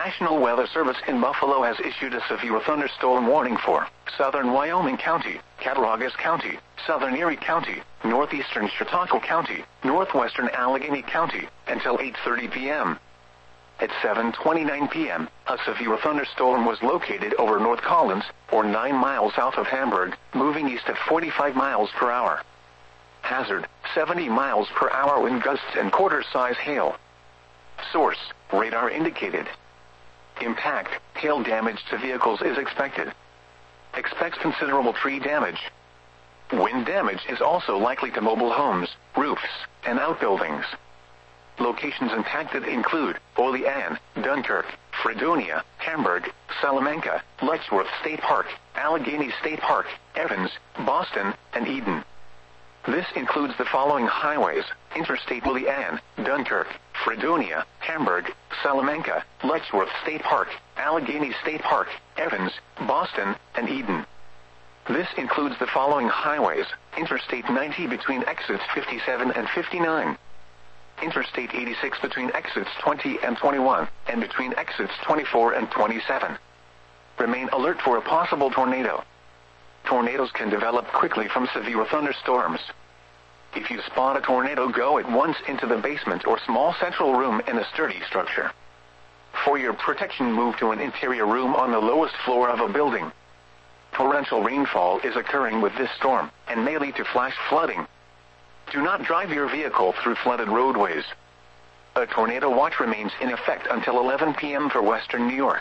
National Weather Service in Buffalo has issued a severe thunderstorm warning for southern Wyoming County, Cattaraugus County, southern Erie County, northeastern Chautauqua County, northwestern Allegheny County, until 8:30 p.m. At 7:29 p.m., a severe thunderstorm was located over North Collins, or 9 miles south of Hamburg, moving east at 45 miles per hour. Hazard, 70 miles per hour wind gusts and quarter-size hail. Source, radar indicated. Impact, hail damage to vehicles is expected. Expects considerable tree damage. Wind damage is also likely to mobile homes, roofs, and outbuildings. Locations impacted include Olean, Dunkirk, Fredonia, Hamburg, Salamanca, Letchworth State Park, Allegheny State Park, Evans, Boston, and Eden. This includes the following highways: Interstate Olean, Dunkirk, Fredonia, Hamburg, Salamanca, Letchworth State Park, Allegheny State Park, Evans, Boston, and Eden. This includes the following highways: Interstate 90 between exits 57 and 59. Interstate 86 between exits 20 and 21, and between exits 24 and 27. Remain alert for a possible tornado. Tornadoes can develop quickly from severe thunderstorms. If you spot a tornado, go at once into the basement or small central room in a sturdy structure. For your protection, move to an interior room on the lowest floor of a building. Torrential rainfall is occurring with this storm, and may lead to flash flooding. Do not drive your vehicle through flooded roadways. A tornado watch remains in effect until 11 p.m. for western New York.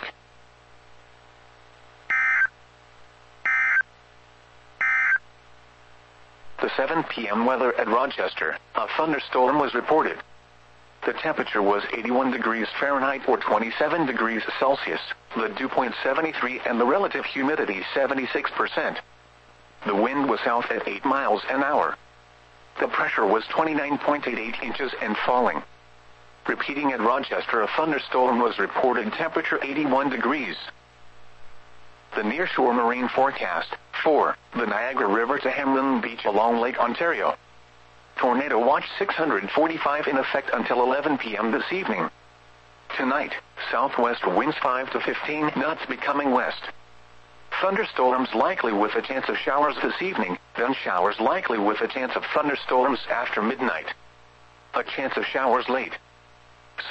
The 7 p.m. weather at Rochester, a thunderstorm was reported. The temperature was 81 degrees Fahrenheit or 27 degrees Celsius, the dew point 73 and the relative humidity 76%. The wind was south at 8 miles an hour. The pressure was 29.88 inches and falling. Repeating at Rochester, a thunderstorm was reported, temperature 81 degrees. The nearshore marine forecast, for the Niagara River to Hamlin Beach along Lake Ontario. Tornado watch 645 in effect until 11 p.m. this evening. Tonight, southwest winds 5 to 15 knots becoming west. Thunderstorms likely with a chance of showers this evening, then showers likely with a chance of thunderstorms after midnight. A chance of showers late.